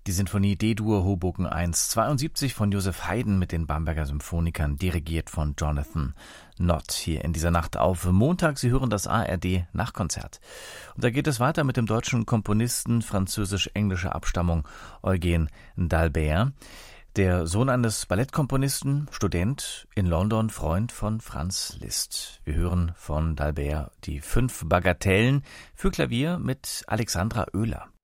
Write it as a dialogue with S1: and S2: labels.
S1: Die Sinfonie D-Dur Hoboken 1 72 von Joseph Haydn mit den Bamberger Symphonikern, dirigiert von Jonathan Nott. Hier in dieser Nacht auf Montag. Sie hören das ARD Nachtkonzert. Und da geht es weiter mit dem deutschen Komponisten französisch-englischer Abstammung Eugen d'Albert. Der Sohn eines Ballettkomponisten, Student in London, Freund von Franz Liszt. Wir hören von d'Albert die 5 Bagatellen für Klavier mit Alexandra Oehler.